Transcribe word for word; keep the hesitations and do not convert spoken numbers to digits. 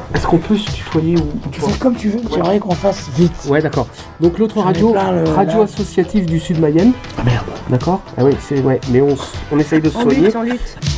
Est-ce qu'on peut se tutoyer ou Tu fais comme tu veux, j'aimerais qu'on fasse vite. Ouais, d'accord. Donc l'autre radio, plein, le, radio là. associative du Sud Mayenne. Ah merde. D'accord. Ah oui, c'est ouais, mais on, s- on essaye de se En soigner. lutte, en lutte.